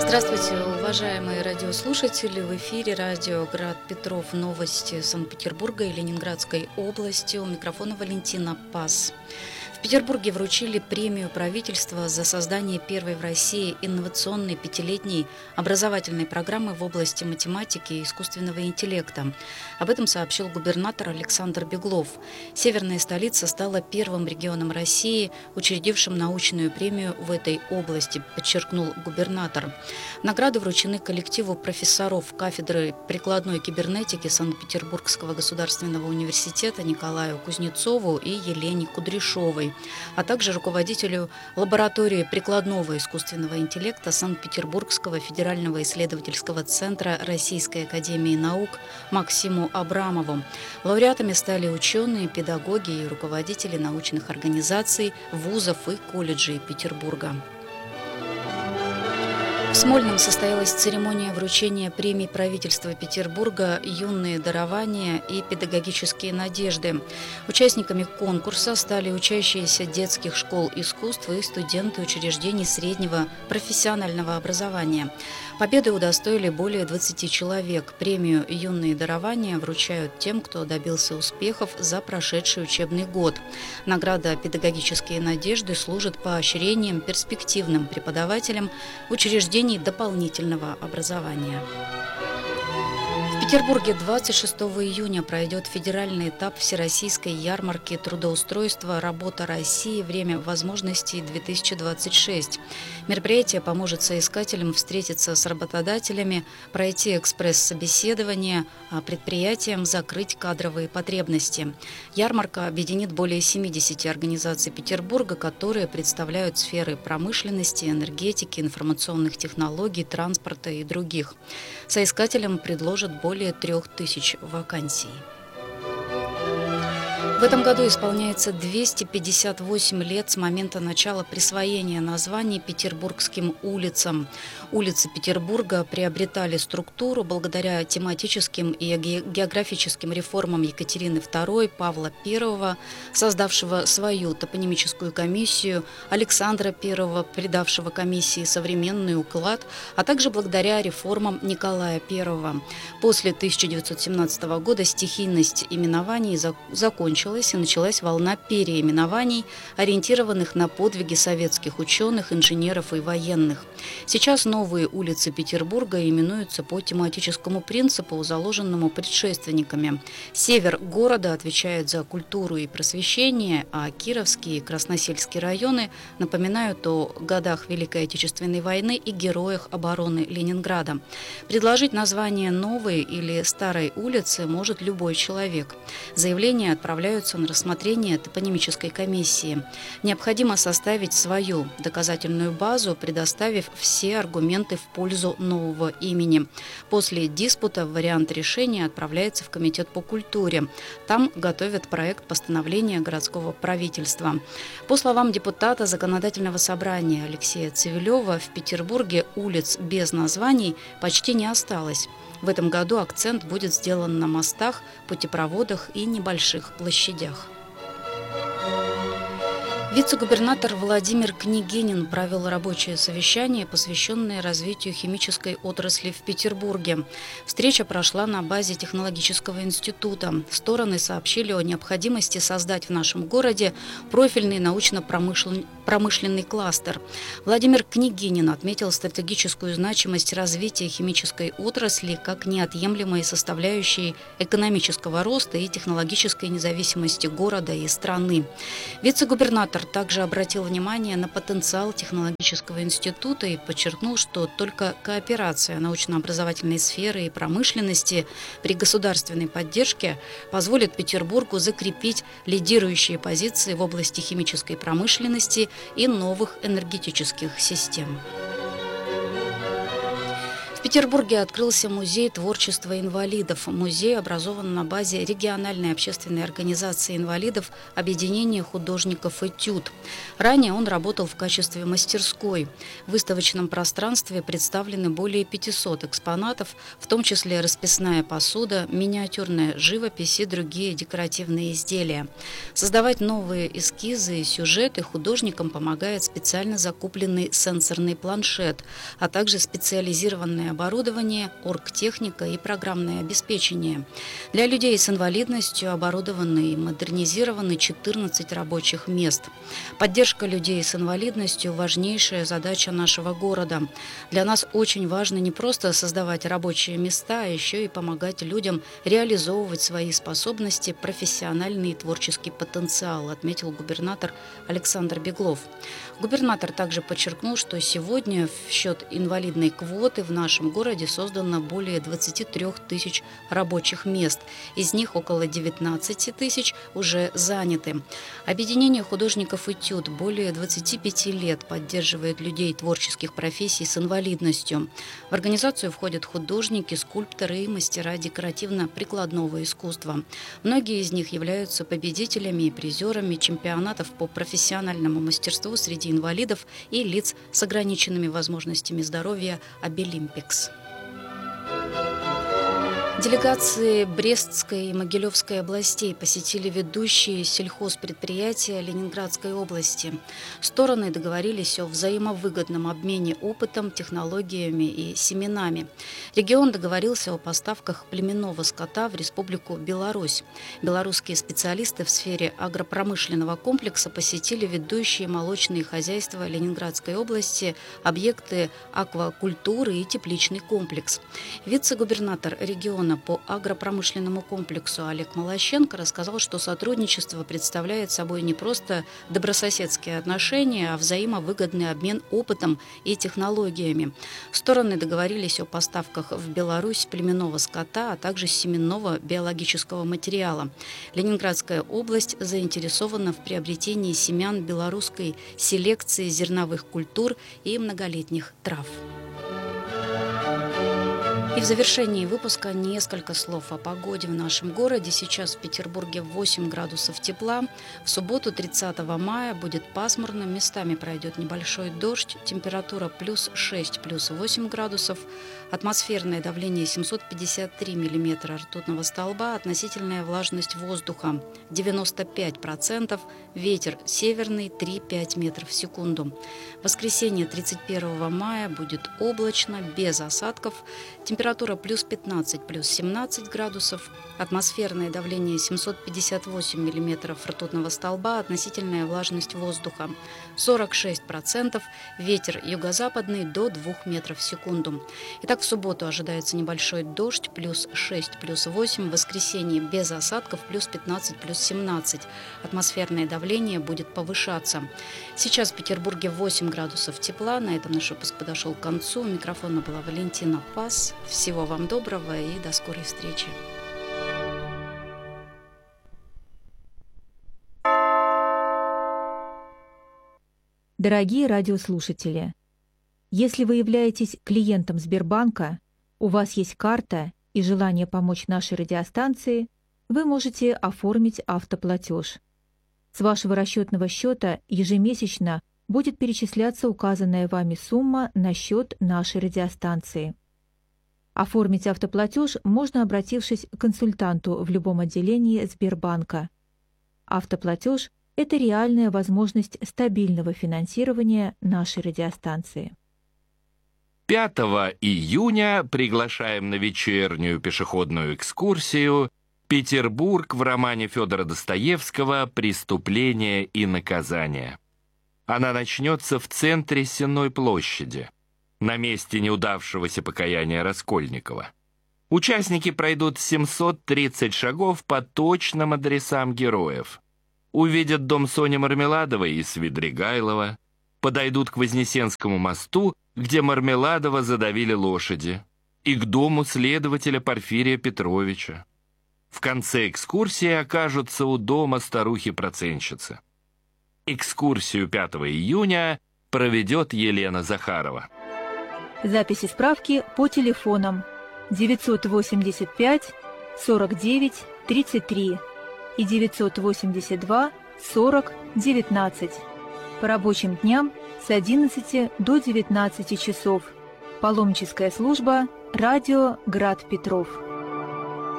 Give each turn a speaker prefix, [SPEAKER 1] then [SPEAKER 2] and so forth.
[SPEAKER 1] Здравствуйте, уважаемые радиослушатели! В эфире радио «Град Петров». Новости Санкт-Петербурга и Ленинградской области. У микрофона Валентина Пас. В Петербурге вручили премию правительства за создание первой в России инновационной пятилетней образовательной программы в области математики и искусственного интеллекта. Об этом сообщил губернатор Александр Беглов. Северная столица стала первым регионом России, учредившим научную премию в этой области, подчеркнул губернатор. Награды вручены коллективу профессоров кафедры прикладной кибернетики Санкт-Петербургского государственного университета Николаю Кузнецову и Елене Кудряшовой, а также руководителю лаборатории прикладного искусственного интеллекта Санкт-Петербургского федерального исследовательского центра Российской академии наук Максиму Абрамову. Лауреатами стали ученые, педагоги и руководители научных организаций, вузов и колледжей Петербурга. В Смольном состоялась церемония вручения премий правительства Петербурга «Юные дарования» и «Педагогические надежды». Участниками конкурса стали учащиеся детских школ искусств и студенты учреждений среднего профессионального образования. Победы удостоили более 20 человек. Премию «Юные дарования» вручают тем, кто добился успехов за прошедший учебный год. Награда «Педагогические надежды» служит поощрением перспективным преподавателям учреждений дополнительного образования. В Петербурге 26 июня пройдет федеральный этап Всероссийской ярмарки трудоустройства «Работа России. Время возможностей-2026». Мероприятие поможет соискателям встретиться с работодателями, пройти экспресс-собеседование, а предприятиям закрыть кадровые потребности. Ярмарка объединит более 70 организаций Петербурга, которые представляют сферы промышленности, энергетики, информационных технологий, транспорта и других. Соискателям предложат более 3000 вакансий. В этом году исполняется 258 лет с момента начала присвоения названий петербургским улицам. Улицы Петербурга приобретали структуру благодаря тематическим и географическим реформам Екатерины II, Павла I, создавшего свою топонимическую комиссию, Александра I, придавшего комиссии современный уклад, а также благодаря реформам Николая I. После 1917 года стихийность именований закончилась, и началась волна переименований, ориентированных на подвиги советских ученых, инженеров и военных. Сейчас новые улицы Петербурга именуются по тематическому принципу, заложенному предшественниками. Север города отвечает за культуру и просвещение, а Кировский и Красносельский районы напоминают о годах Великой Отечественной войны и героях обороны Ленинграда. Предложить название новой или старой улицы может любой человек. Заявление отправляются на рассмотрение топонимической комиссии. Необходимо составить свою доказательную базу, предоставив все аргументы в пользу нового имени. После диспута вариант решения отправляется в Комитет по культуре. Там готовят проект постановления городского правительства. По словам депутата Законодательного собрания Алексея Цивилева, в Петербурге улиц без названий почти не осталось. В этом году акцент будет сделан на мостах, путепроводах и небольших площадях. Вице-губернатор Владимир Княгинин провел рабочее совещание, посвященное развитию химической отрасли в Петербурге. Встреча прошла на базе технологического института. Стороны сообщили о необходимости создать в нашем городе профильный научно-промышленный кластер. Владимир Княгинин отметил стратегическую значимость развития химической отрасли как неотъемлемой составляющей экономического роста и технологической независимости города и страны. Вице-губернатор также обратил внимание на потенциал технологического института и подчеркнул, что только кооперация научно-образовательной сферы и промышленности при государственной поддержке позволит Петербургу закрепить лидирующие позиции в области химической промышленности и новых энергетических систем. В Петербурге открылся музей творчества инвалидов. Музей образован на базе региональной общественной организации инвалидов «Объединение художников «Этюд». Ранее он работал в качестве мастерской. В выставочном пространстве представлены более 500 экспонатов, в том числе расписная посуда, миниатюрная живопись и другие декоративные изделия. Создавать новые эскизы и сюжеты художникам помогает специально закупленный сенсорный планшет, а также специализированное оборудование, оргтехника и программное обеспечение. Для людей с инвалидностью оборудованы и модернизированы 14 рабочих мест. Поддержка людей с инвалидностью – важнейшая задача нашего города. Для нас очень важно не просто создавать рабочие места, а еще и помогать людям реализовывать свои способности, профессиональный и творческий потенциал, отметил губернатор Александр Беглов. Губернатор также подчеркнул, что сегодня в счет инвалидной квоты в нашем городе создано более 23 тысяч рабочих мест. Из них около 19 тысяч уже заняты. Объединение художников «Этюд» более 25 лет поддерживает людей творческих профессий с инвалидностью. В организацию входят художники, скульпторы и мастера декоративно-прикладного искусства. Многие из них являются победителями и призерами чемпионатов по профессиональному мастерству среди инвалидов и лиц с ограниченными возможностями здоровья «Обилимпикс». Делегации Брестской и Могилевской областей посетили ведущие сельхозпредприятия Ленинградской области. Стороны договорились о взаимовыгодном обмене опытом, технологиями и семенами. Регион договорился о поставках племенного скота в Республику Беларусь. Белорусские специалисты в сфере агропромышленного комплекса посетили ведущие молочные хозяйства Ленинградской области, объекты аквакультуры и тепличный комплекс. Вице-губернатор региона по агропромышленному комплексу Олег Молощенко рассказал, что сотрудничество представляет собой не просто добрососедские отношения, а взаимовыгодный обмен опытом и технологиями. Стороны договорились о поставках в Беларусь племенного скота, а также семенного биологического материала. Ленинградская область заинтересована в приобретении семян белорусской селекции зерновых культур и многолетних трав. И в завершении выпуска несколько слов о погоде в нашем городе. Сейчас в Петербурге 8 градусов тепла. В субботу, 30 мая, будет пасмурно, местами пройдет небольшой дождь. Температура плюс 6, плюс 8 градусов. Атмосферное давление 753 миллиметра ртутного столба. Относительная влажность воздуха 95%. Ветер северный 3-5 метров в секунду. В воскресенье, 31 мая, будет облачно, без осадков. Температура плюс 15, плюс 17 градусов. Атмосферное давление 758 миллиметров ртутного столба. Относительная влажность воздуха 46%. Ветер юго-западный до 2 метров в секунду. Итак, в субботу ожидается небольшой дождь, плюс 6, плюс 8. В воскресенье без осадков, плюс 15, плюс 17. Атмосферное давление будет повышаться. Сейчас в Петербурге 8 градусов тепла. На этом наш выпуск подошел к концу. У микрофона была Валентина Пас. Всего вам доброго и до скорой встречи.
[SPEAKER 2] Дорогие радиослушатели, если вы являетесь клиентом Сбербанка, у вас есть карта и желание помочь нашей радиостанции, вы можете оформить автоплатеж. С вашего расчетного счета ежемесячно будет перечисляться указанная вами сумма на счет нашей радиостанции. Оформить автоплатеж можно, обратившись к консультанту в любом отделении Сбербанка. Автоплатеж – это реальная возможность стабильного финансирования нашей радиостанции.
[SPEAKER 3] 5 июня приглашаем на вечернюю пешеходную экскурсию «Петербург» в романе Федора Достоевского «Преступление и наказание». Она начнется в центре Сенной площади, на месте неудавшегося покаяния Раскольникова. Участники пройдут 730 шагов по точным адресам героев. Увидят дом Сони Мармеладовой и Свидригайлова, подойдут к Вознесенскому мосту, где Мармеладова задавили лошади, и к дому следователя Порфирия Петровича. В конце экскурсии окажутся у дома старухи-процентщицы. Экскурсию 5 июня проведет Елена Захарова.
[SPEAKER 2] Записи справки по телефонам 985 49 33 и 982 40 19. По рабочим дням с 11 до 19 часов. Паломническая служба «Радио Град Петров».